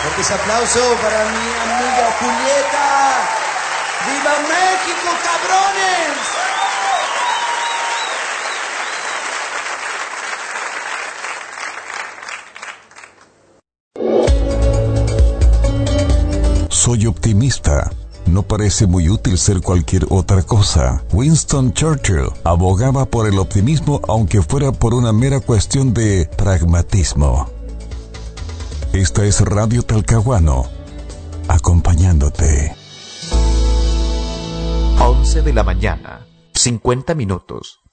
Fuertes aplausos para mi amiga Julieta. ¡Viva México, cabrones! Soy optimista. No parece muy útil ser cualquier otra cosa. Winston Churchill abogaba por el optimismo aunque fuera por una mera cuestión de pragmatismo. Esta es Radio Talcahuano, acompañándote. 11 de la mañana, 50 minutos.